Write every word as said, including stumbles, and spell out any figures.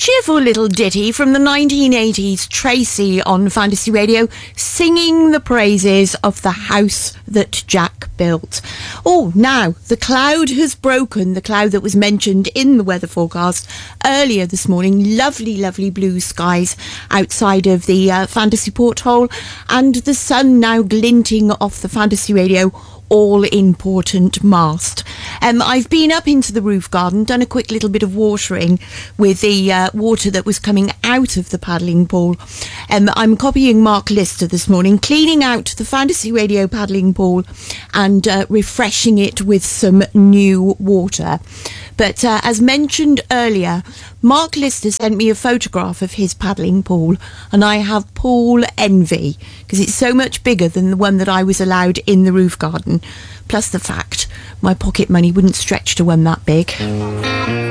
cheerful little ditty from the nineteen eighties, Tracy on Fantasy Radio, singing the praises of the house that Jack built. Oh, now, the cloud has broken, the cloud that was mentioned in the weather forecast earlier this morning. Lovely, lovely blue skies outside of the uh, Fantasy porthole, and the sun now glinting off the Fantasy Radio all-important mast. Um, I've been up into the roof garden, done a quick little bit of watering with the uh, water that was coming out of the paddling pool. Um, I'm copying Mark Lister this morning, cleaning out the Fantasy Radio paddling pool and uh, refreshing it with some new water. But uh, as mentioned earlier, Mark Lister sent me a photograph of his paddling pool, and I have pool envy because it's so much bigger than the one that I was allowed in the roof garden. Plus the fact my pocket money wouldn't stretch to one that big.